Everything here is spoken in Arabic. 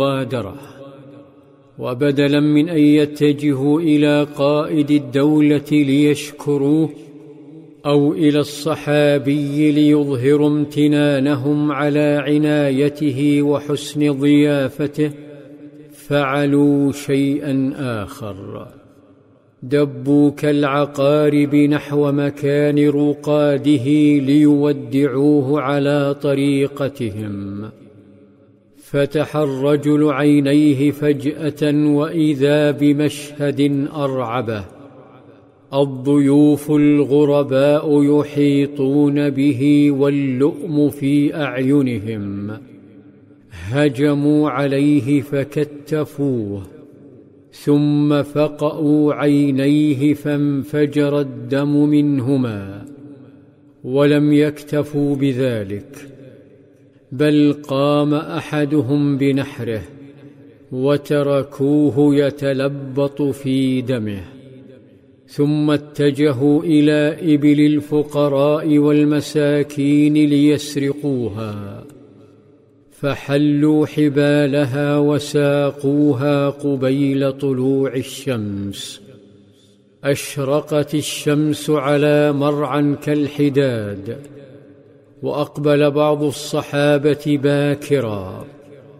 المبادرة، وبدلا من أن يتجهوا إلى قائد الدولة ليشكروه أو إلى الصحابي ليظهروا امتنانهم على عنايته وحسن ضيافته، فعلوا شيئا آخر. دبوا كالعقارب نحو مكان رقاده ليودعوه على طريقتهم. فتح الرجل عينيه فجأة وإذا بمشهد أرعبه: الضيوف الغرباء يحيطون به واللؤم في أعينهم. هجموا عليه فكتفوه، ثم فقأوا عينيه فانفجر الدم منهما. ولم يكتفوا بذلك، بل قام أحدهم بنحره وتركوه يتلبط في دمه، ثم اتجهوا إلى إبل الفقراء والمساكين ليسرقوها، فحلوا حبالها وساقوها قبيل طلوع الشمس. أشرقت الشمس على مرعى كالحداد، وأقبل بعض الصحابة باكرا